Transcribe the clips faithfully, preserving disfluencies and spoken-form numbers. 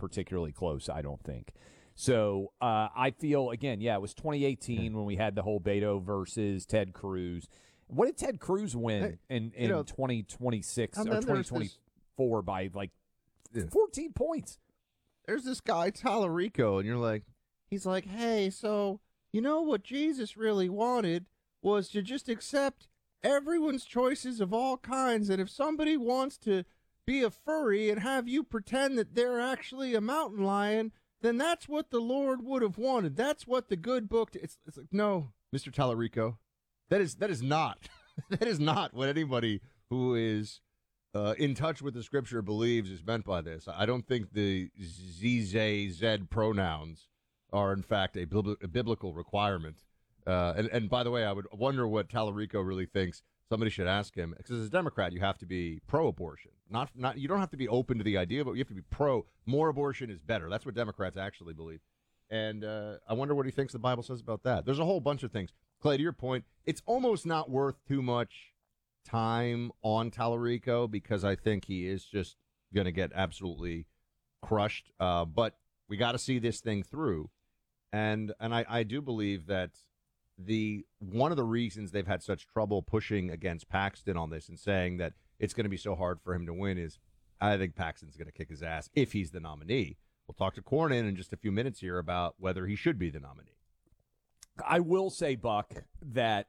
particularly close, I don't think. So uh, I feel, again, yeah, it was twenty eighteen when we had the whole Beto versus Ted Cruz. What did Ted Cruz win hey, in, in know, twenty twenty-six or twenty twenty-four this, by like yeah. fourteen points? There's this guy, Tallarico, and you're like, he's like, hey, so you know what Jesus really wanted was to just accept everyone's choices of all kinds, and if somebody wants to be a furry and have you pretend that they're actually a mountain lion, then that's what the Lord would have wanted. That's what the good book. T- it's, it's like, no, Mister Tallarico, that is that is not that is not what anybody who is uh, in touch with the Scripture believes is meant by this. I don't think the Z, Z, Z pronouns are in fact a, bibl- a biblical requirement. Uh, and, and by the way, I would wonder what Tallarico really thinks. Somebody should ask him, because as a Democrat, you have to be pro-abortion. Not, not, you don't have to be open to the idea, but you have to be pro. More abortion is better. That's what Democrats actually believe. And uh, I wonder what he thinks the Bible says about that. There's a whole bunch of things. Clay, to your point, it's almost not worth too much time on Tallarico because I think he is just going to get absolutely crushed. Uh, but we got to see this thing through. And and I, I do believe that the one of the reasons they've had such trouble pushing against Paxton on this and saying that it's going to be so hard for him to win is I think Paxton's going to kick his ass if he's the nominee. We'll talk to Cornyn in just a few minutes here about whether he should be the nominee. I will say, Buck, that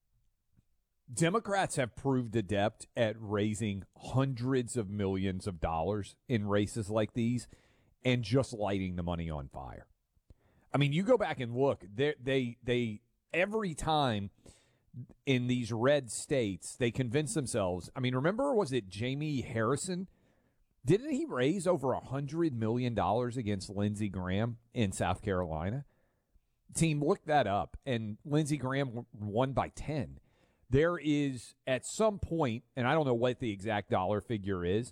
Democrats have proved adept at raising hundreds of millions of dollars in races like these and just lighting the money on fire. I mean, you go back and look, they they they every time in these red states, they convince themselves. I mean, remember, was it Jamie Harrison? Didn't he raise over one hundred million dollars against Lindsey Graham in South Carolina? Team, look that up. And Lindsey Graham won by ten. There is, at some point, and I don't know what the exact dollar figure is,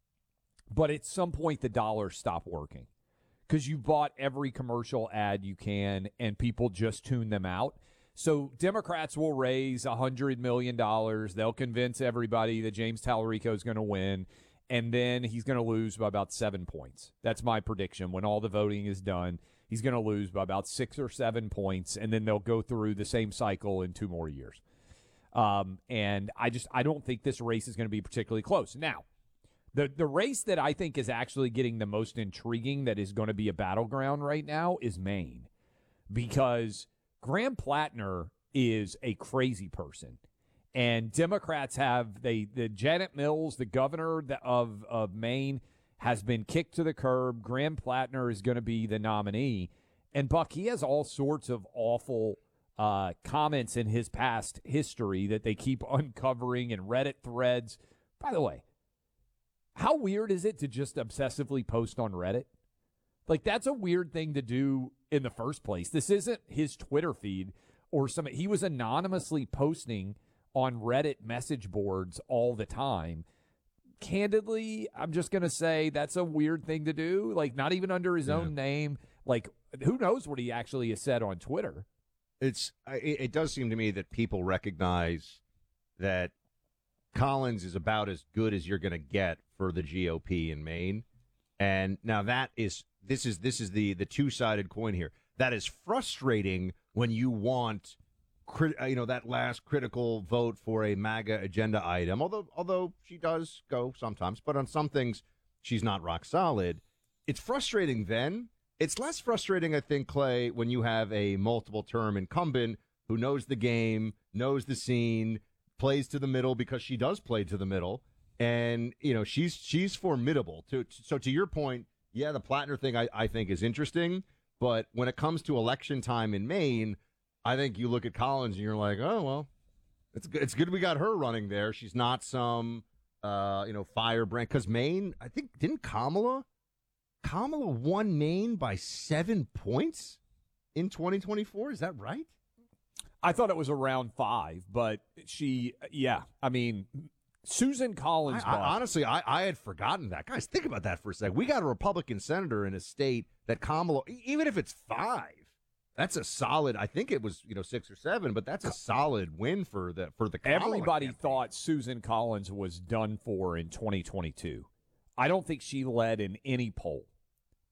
but at some point the dollars stop working because you bought every commercial ad you can and people just tune them out. So Democrats will raise one hundred million dollars. They'll convince everybody that James Tallarico is going to win, and then he's going to lose by about seven points. That's my prediction. When all the voting is done, he's going to lose by about six or seven points, and then they'll go through the same cycle in two more years. Um, and I just I don't think this race is going to be particularly close. Now, the the race that I think is actually getting the most intriguing, that is going to be a battleground right now, is Maine, because Graham Plattner is a crazy person, and Democrats have they the Janet Mills, the governor of of Maine, has been kicked to the curb. Graham Plattner is going to be the nominee, and Buck, he has all sorts of awful uh, comments in his past history that they keep uncovering in Reddit threads. By the way, how weird is it to just obsessively post on Reddit? Like, that's a weird thing to do in the first place. This isn't his Twitter feed or some. He was anonymously posting on Reddit message boards all the time. Candidly, I'm just going to say that's a weird thing to do. Like, not even under his yeah. own name. Like, who knows what he actually has said on Twitter? It's it, it does seem to me that people recognize that Collins is about as good as you're going to get for the G O P in Maine. And now that is this is this is the the two-sided coin here. That is frustrating when you want crit, you know that last critical vote for a MAGA agenda item. Although although she does go sometimes, but on some things she's not rock solid. It's frustrating then. It's less frustrating, I think, Clay, when you have a multiple-term incumbent who knows the game, knows the scene, plays to the middle because she does play to the middle, and you know she's she's formidable. To, to so to your point, yeah, the Plattner thing I, I think is interesting, but when it comes to election time in Maine, I think you look at Collins and you're like, oh well, it's good. It's good we got her running there. She's not some uh, you know firebrand, because Maine, I think, didn't Kamala. Kamala won Maine by seven points in twenty twenty-four. Is that right? I thought it was around five, but she, yeah. I mean, Susan Collins. I, I, honestly, I, I had forgotten that. Guys, think about that for a second. We got a Republican senator in a state that Kamala, even if it's five, that's a solid. I think it was you know six or seven, but that's a solid win for the for the. Kamala Everybody campaign. Thought Susan Collins was done for in twenty twenty-two. I don't think she led in any poll.